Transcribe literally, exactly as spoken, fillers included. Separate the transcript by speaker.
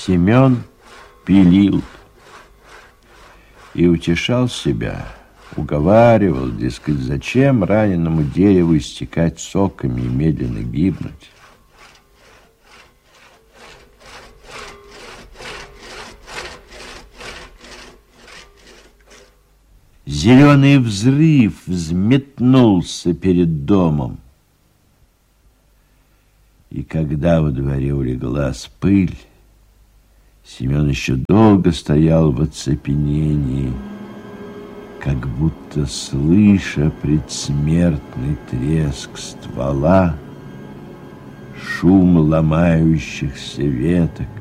Speaker 1: Семен пилил и утешал себя, уговаривал, дескать, зачем раненому дереву истекать соками и медленно гибнуть. Зеленый взрыв взметнулся перед домом. И когда во дворе улеглась пыль, Семен еще долго стоял в оцепенении, как будто слыша предсмертный треск ствола, шум ломающихся веток